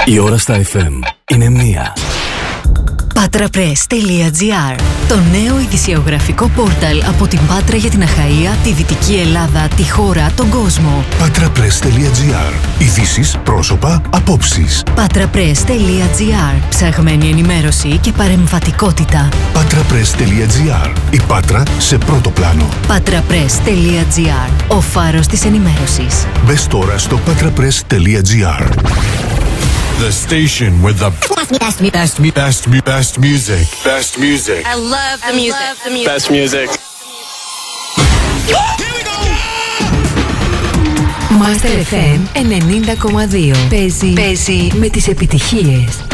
Η ώρα στα FM είναι 1. Patrapress.gr, το νέο ειδησιογραφικό πόρταλ από την Πάτρα για την Αχαΐα, τη Δυτική Ελλάδα, τη χώρα, τον κόσμο. Patrapress.gr. Ειδήσεις, πρόσωπα, απόψεις. Patrapress.gr. Ψαγμένη ενημέρωση και παρεμβατικότητα. Patrapress.gr. Η Πάτρα σε πρώτο πλάνο. Patrapress.gr. Ο φάρος της ενημέρωσης. Μπες τώρα στο patrapress.gr. The station with the best music. Best music. I love the music. Best music. Master FM 90,2. Παίζει με τις επιτυχίες.